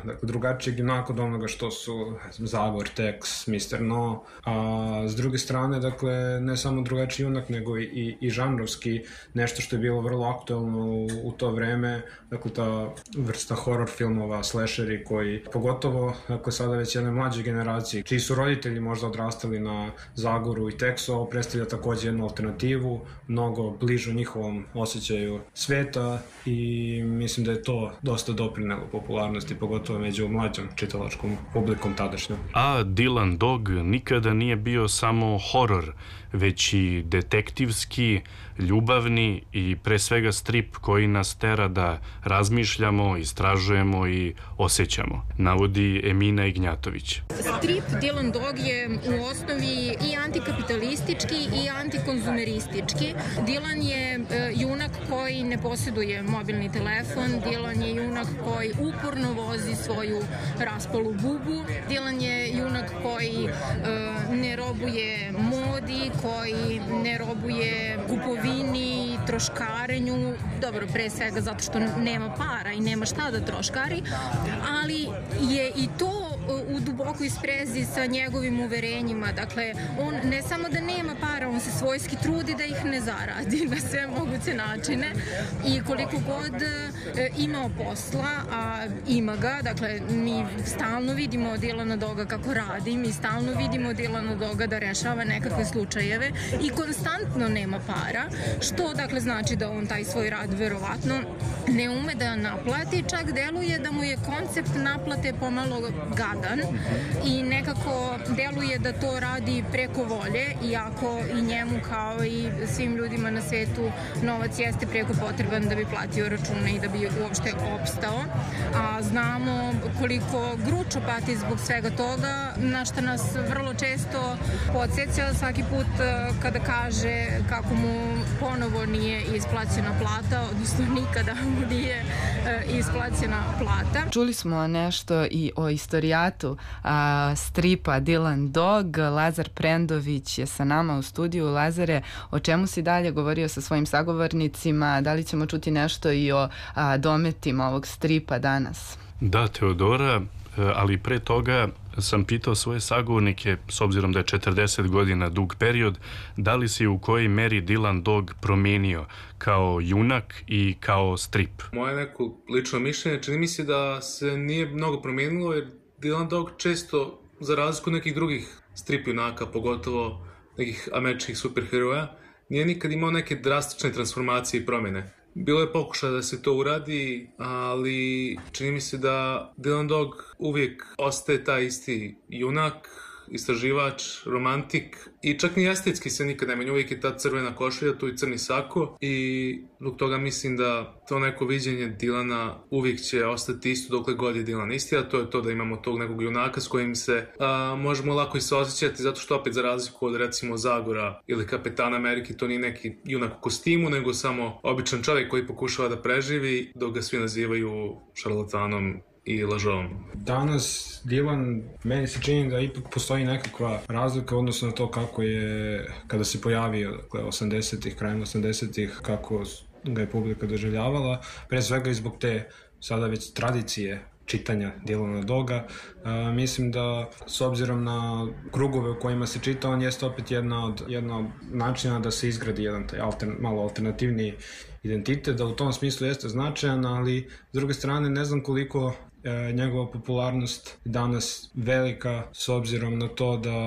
dakle drugačijeg junaka od onoga što su Zagor, Tex, Mr. No, a s druge strane, dakle, ne samo drugačiji junak, nego i žanrovski, nešto što je bilo vrlo aktuelno u to vreme, dakle, ta vrsta horror filmova, slasheri koji, pogotovo, dakle, sada već jedne mlađe generacije, čiji su roditelji možda odrastali na Zagoru i Texu, ovo predstavlja takođe jednu alternativu, mnogo bližu njihovom osjećaju sveta i mislim da je to dosta doprinelo popularnosti, pogotovo među mlađom čitalačkom publikom tadašnjom. A Dylan Dog nikada nije bio samo horor, već i detektivski, ljubavni i pre svega strip koji nas tera da razmišljamo, istražujemo i osjećamo, navodi Emina Ignjatović. Strip Dylan Dog je u osnovi i antikapitalistički i antikonzumeristički. Dylan je junak koji ne posjeduje mobilni telefon, Dylan je junak koji uporno vozi svoju raspalu bubu, Dylan je junak koji ne robuje modi, koji ne robuje kupovini, troškarenju, dobro, pre svega zato što nema para i nema šta da troškari, ali je i to u dubokoj sprezi sa njegovim uverenjima. Dakle, on ne samo da nema para, on se svojski trudi da ih ne zaradi na sve moguće načine i koliko god imao posla, a ima ga, dakle, mi stalno vidimo Dylana Doga kako radi, mi stalno vidimo Dylana Doga da rešava nekakve slučajeve i konstantno nema para, što, dakle, znači da on taj svoj rad verovatno ne ume da naplati, čak deluje da mu je koncept naplate pomalo gadan i nekako deluje da to radi preko volje, iako i njemu kao i svim ljudima na svetu novac jeste preko potreban da bi platio račune i da bi uopšte opstao, a znamo koliko gručo pati zbog svega toga, na što nas vrlo često podsjeća svaki put kada kaže kako mu ponovo nije isplaćena plata, odnosno nikada mu nije isplaćena plata. Čuli smo nešto i o istorijatu stripa Dylan Dog. Lazar Prendović je sa nama u studiju. Lazare, o čemu si dalje govorio sa svojim sagovornicima? Da li ćemo čuti nešto i o dometima ovog stripa danas? Da, Teodora, ali pre toga sam pitao svoje sagovornike, s obzirom da je 40 godina dug period, da li se u kojoj meri Dylan Dog promenio kao junak i kao strip? Moje neko lično mišljenje, čini mi se da se nije mnogo promenilo, jer Dylan Dog često, za razliku nekih drugih strip junaka, pogotovo nekih američkih superheroja, nije nikad imao neke drastične transformacije i promjene. Bilo je pokušaj da se to uradi, ali čini mi se da Dylan Dog uvijek ostaje taj isti junak, istraživač, romantik i čak ni estetski se nikad ne menja, uvijek je ta crvena košulja, tu i crni sako i zbog toga mislim da to neko viđenje Dylana uvijek će ostati isto dokle god je Dylan isti, a to je to da imamo tog nekog junaka s kojim se možemo lako i saosjećati, zato što opet za razliku od recimo Zagora ili Kapetana Amerike, to nije neki junak u kostimu, nego samo običan čovjek koji pokušava da preživi, dok ga svi nazivaju šarlatanom i lažovom. Danas Dylan, meni se čini da ipak postoji nekakva razlika odnosno na to kako je, kada se pojavio, dakle, 80-ih, krajem 80-ih, kako ga je publika doživljavala, pre svega i zbog te sada već tradicije čitanja Dylana Doga. Mislim da s obzirom na krugove u kojima se čita, on jeste opet jedna od načina da se izgradi jedan taj malo alternativni identitet, da u tom smislu jeste značajan, ali s druge strane ne znam koliko njegova popularnost danas velika s obzirom na to da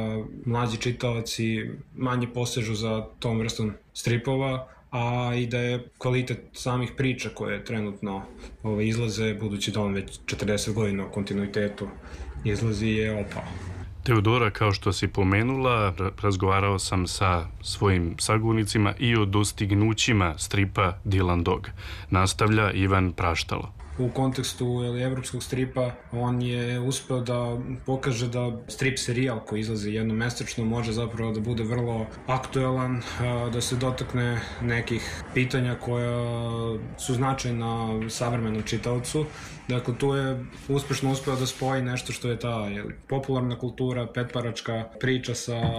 mlađi čitaoci manje posežu za tom vrstom stripova, a i da je kvalitet samih priča koje trenutno izlaze, budući da on već 40 godina u kontinuitetu izlazi, je opao. Teodora, kao što si pomenula, razgovarao sam sa svojim sagovornicima i o dostignućima stripa Dylan Dog. Nastavlja Ivan Praštalo. U kontekstu evropskog stripa on je uspeo da pokaže da strip serijal koji izlazi jednomesečno može zapravo da bude vrlo aktuelan, da se dotakne nekih pitanja koja su značajna savremenom čitaocu. Dakle, tu je uspešno uspeo da spoji nešto što je ta popularna kultura, petparačka priča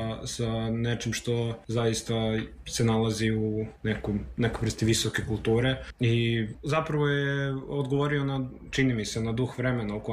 sa nečim što zaista se nalazi u nekoj vrsti visoke kulture i zapravo je odgovorio na, čini mi se, na duh vremena u kojem